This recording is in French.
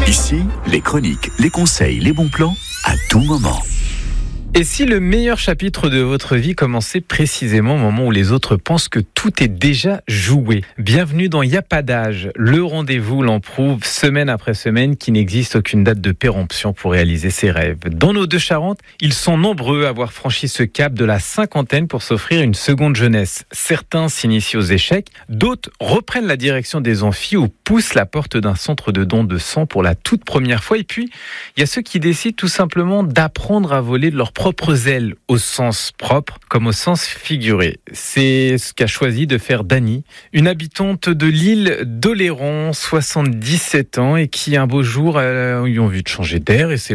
Ici, les chroniques, les conseils, les bons plans, à tout moment. Et si le meilleur chapitre de votre vie commençait précisément au moment où les autres pensent que tout est déjà joué? Bienvenue dans Y'a pas d'âge, le rendez-vous, l'en prouve, semaine après semaine, qui n'existe aucune date de péremption pour réaliser ses rêves. Dans nos deux Charentes, ils sont nombreux à avoir franchi ce cap de la cinquantaine pour s'offrir une seconde jeunesse. Certains s'initient aux échecs, d'autres reprennent la direction des amphis ou poussent la porte d'un centre de don de sang pour la toute première fois. Et puis, il y a ceux qui décident tout simplement d'apprendre à voler de leurs propres ailes, au sens propre comme au sens figuré. C'est ce qu'a choisi de faire Dani, une habitante de l'île d'Oléron, 77 ans, et qui un beau jour a eu envie de changer d'air et s'est